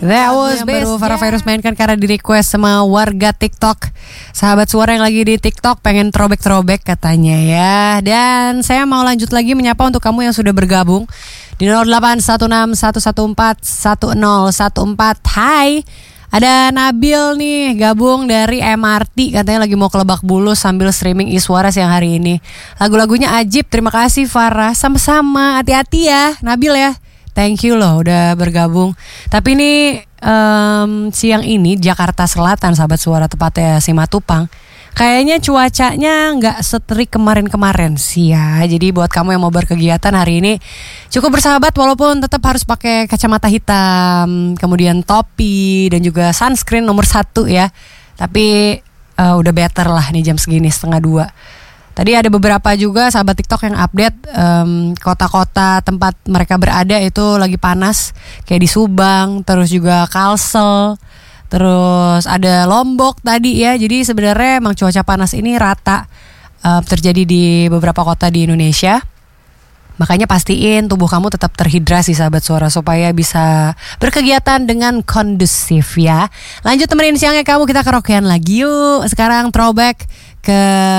That was baru Farah Virus mainkan karena di request sama warga TikTok. Sahabat suara yang lagi di TikTok pengen throwback katanya ya. Dan saya mau lanjut lagi menyapa untuk kamu yang sudah bergabung di 081611411014. Hai, ada Nabil nih gabung dari MRT, katanya lagi mau ke Lebak Bulus sambil streaming Iswara siang hari ini. Lagu-lagunya ajib, terima kasih Farah. Sama-sama, hati-hati ya Nabil ya. Thank you loh udah bergabung. Tapi ini siang ini Jakarta Selatan sahabat suara, tepatnya Simatupang, kayaknya cuacanya gak seterik kemarin-kemarin sih ya. Jadi buat kamu yang mau berkegiatan hari ini cukup bersahabat, walaupun tetap harus pakai kacamata hitam, kemudian topi dan juga sunscreen nomor 1 ya. Tapi udah better lah nih jam segini 1:30. Tadi ada beberapa juga sahabat TikTok yang update kota-kota tempat mereka berada itu lagi panas, kayak di Subang, terus juga Kalsel, terus ada Lombok tadi ya. Jadi sebenarnya emang cuaca panas ini rata terjadi di beberapa kota di Indonesia. Makanya pastiin tubuh kamu tetap terhidrasi sahabat suara, supaya bisa berkegiatan dengan kondusif ya. Lanjut temenin siangnya kamu, kita karaokean lagi yuk. Sekarang throwback ke